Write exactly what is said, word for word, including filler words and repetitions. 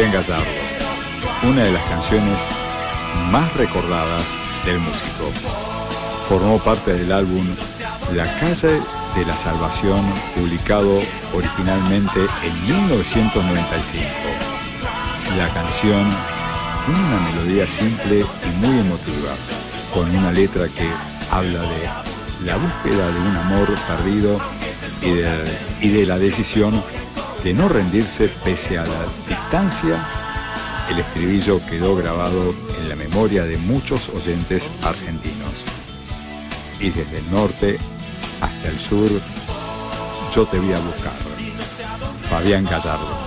Fabián Gallardo, una de las canciones más recordadas del músico. Formó parte del álbum La Calle de la Salvación, publicado originalmente en mil novecientos noventa y cinco. La canción tiene una melodía simple y muy emotiva, con una letra que habla de la búsqueda de un amor perdido y de, y de la decisión de no rendirse pese a la distancia. El estribillo quedó grabado en la memoria de muchos oyentes argentinos. Y desde el norte hasta el sur, yo te voy a buscar. Fabián Gallardo.